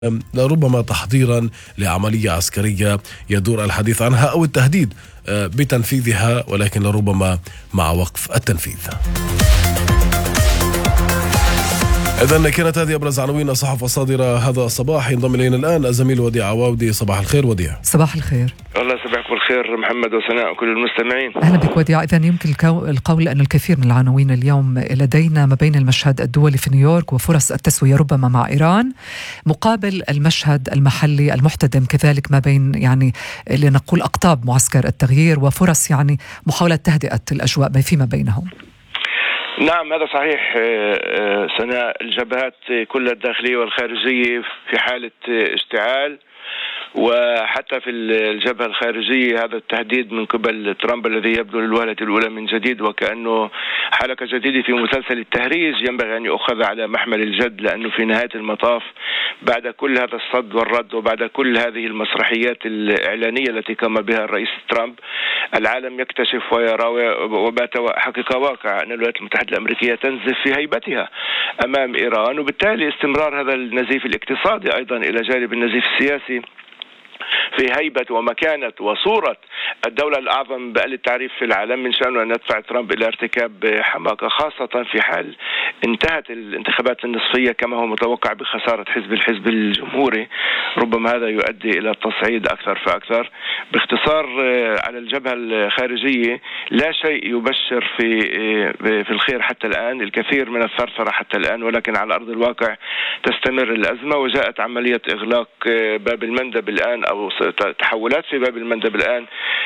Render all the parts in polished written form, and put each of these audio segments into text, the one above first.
لربما تحضيرا لعملية عسكرية يدور الحديث عنها أو التهديد بتنفيذها، ولكن لربما مع وقف التنفيذ. إذن كانت هذه أبرز عناوين الصحف الصادرة هذا الصباح. ينضم إلينا الآن الزميل وديع عواودي. صباح الخير وديع. صباح الخير. الله صباحكم الخير محمد وسناء كل المستمعين. أهلا بك وديع. إذن يمكن القول أن الكثير من العناوين اليوم لدينا ما بين المشهد الدولي في نيويورك وفرص التسوية ربما مع إيران، مقابل المشهد المحلي المحتدم كذلك ما بين لنقول أقطاب معسكر التغيير وفرص محاولة تهدئة الأجواء فيما بينهم. نعم هذا صحيح سناء. الجبهات كلها الداخلية والخارجية في حالة اشتعال، وحتى في الجبهة الخارجية هذا التهديد من قبل ترامب الذي يبدو للوهلة الأولى من جديد وكأنه حلقة جديدة في مسلسل التهريج ينبغي أن يؤخذ على محمل الجد، لأنه في نهاية المطاف بعد كل هذا الصد والرد وبعد كل هذه المسرحيات الإعلانية التي قام بها الرئيس ترامب، العالم يكتشف ويرى وبات حقيقة واقع أن الولايات المتحدة الأمريكية تنزف في هيبتها أمام إيران، وبالتالي استمرار هذا النزيف الاقتصادي أيضا إلى جانب النزيف السياسي في هيبة ومكانة وصورة الدولة الأعظم بأقل التعريف في العالم، من شأنه أن يدفع ترامب إلى ارتكاب حماقة، خاصة في حال انتهت الانتخابات النصفية كما هو متوقع بخسارة الحزب الجمهوري. ربما هذا يؤدي إلى التصعيد أكثر فأكثر. باختصار على الجبهة الخارجية لا شيء يبشر في الخير حتى الآن، الكثير من الثرثرة حتى الآن، ولكن على أرض الواقع تستمر الأزمة، وجاءت عملية إغلاق باب المندب الآن أو تحولات في باب المندب الآن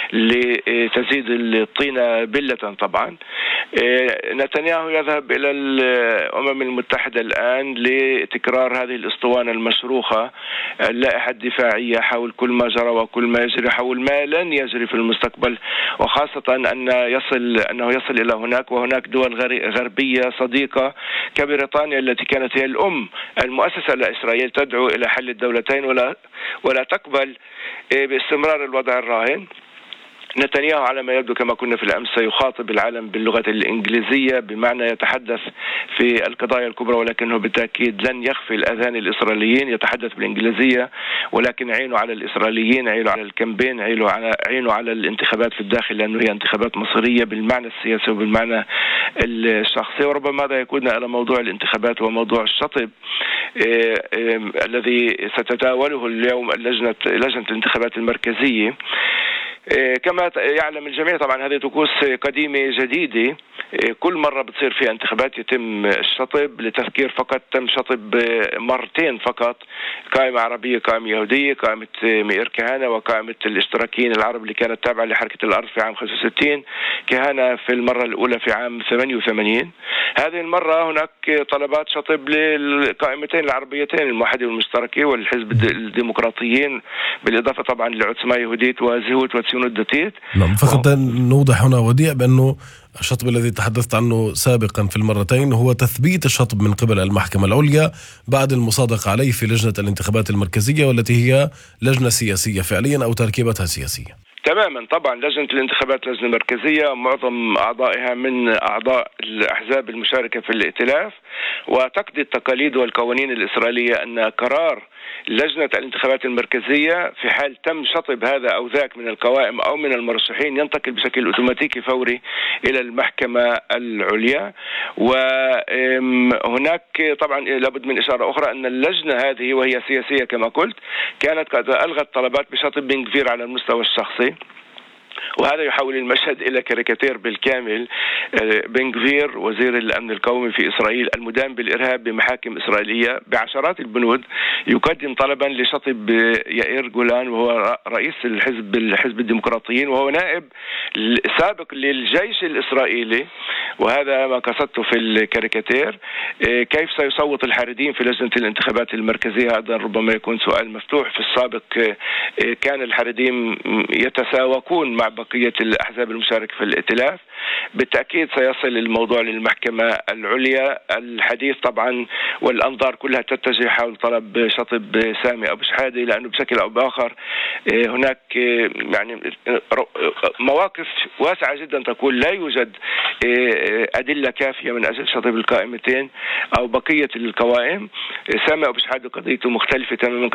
لتزيد الطينة بلة. طبعا نتنياهو يذهب إلى الأمم المتحدة الآن لتكرار هذه الأسطوانة المشروخة، اللائحة الدفاعية حول كل ما جرى وكل ما يجري، حول ما لن يجري في المستقبل، وخاصة أنه يصل إلى هناك، وهناك دول غربية صديقة كبريطانيا التي كانت هي الأم المؤسسة لإسرائيل تدعو إلى حل الدولتين ولا تقبل باستمرار الوضع الراهن. نتنياهو على ما يبدو كما كنا في الأمس سيخاطب العالم باللغة الإنجليزية، بمعنى يتحدث في القضايا الكبرى، ولكنه بالتأكيد لن يخفي الأذان الإسرائيليين، يتحدث بالإنجليزية، ولكن عينه على الإسرائيليين، عينه على الكامبين، عينه على الانتخابات في الداخل، لأنه هي انتخابات مصيرية بالمعنى السياسي وبالمعنى الشخصي. وربما هذا يقودنا إلى موضوع الانتخابات وموضوع الشطب الذي ستتناوله اليوم لجنة الانتخابات المركزية. كما يعلم الجميع طبعا هذه طقوس قديمة جديدة، كل مرة بتصير فيها انتخابات يتم الشطب. لتذكير فقط تم شطب مرتين فقط، قائمة عربية قائمة يهودية، قائمة مئير كهنة وقائمة الاشتراكيين العرب اللي كانت تابعة لحركة الأرض في عام 65، كهنة في المرة الأولى في عام 88. هذه المرة هناك طلبات شطب للقائمتين العربيتين، الموحدة والمشتركة والحزب الديمقراطيين، بالإضافة طبعا لعثمة يهوديت وزهوت وتسيون الدتيت. نعم، فقط نوضح هنا وديع بأنه الشطب الذي تحدثت عنه سابقا في المرتين هو تثبيت الشطب من قبل المحكمة العليا بعد المصادقة عليه في لجنة الانتخابات المركزية، والتي هي لجنة سياسية فعليا أو تركيبتها سياسية تماما. طبعا لجنة الانتخابات لجنة مركزية، معظم أعضائها من أعضاء الأحزاب المشاركة في الائتلاف، وتقضي التقاليد والقوانين الإسرائيلية أن قرار لجنة الانتخابات المركزية في حال تم شطب هذا أو ذاك من القوائم أو من المرشحين ينتقل بشكل أوتوماتيكي فوري إلى المحكمة العليا. وهناك طبعا لابد من إشارة أخرى أن اللجنة هذه وهي سياسية كما قلت كانت قد ألغت طلبات بشطب بن غفير على المستوى الشخصي، وهذا يحول المشهد إلى كاريكاتير بالكامل. بن غفير وزير الأمن القومي في إسرائيل المدان بالإرهاب بمحاكم إسرائيلية بعشرات البنود يقدم طلبا لشطب يائير جولان، وهو رئيس الحزب الديمقراطيين، وهو نائب سابق للجيش الإسرائيلي. وهذا ما قصدته في الكاريكاتير. كيف سيصوت الحاردين في لجنة الانتخابات المركزية؟ هذا ربما يكون سؤال مفتوح. في السابق كان الحاردين يتساوكون مع مع بقية الأحزاب المشاركة في الائتلاف. بالتأكيد سيصل الموضوع للمحكمة العليا. الحديث طبعا والأنظار كلها تتجه حول طلب شطب سامي أبو شحادة، لأنه بشكل أو بآخر هناك يعني مواقف واسعة جدا تقول لا يوجد أدلة كافية من أجل شطب القائمتين أو بقية القوائم. سامي أبو شحادة قضيته مختلفة تماما.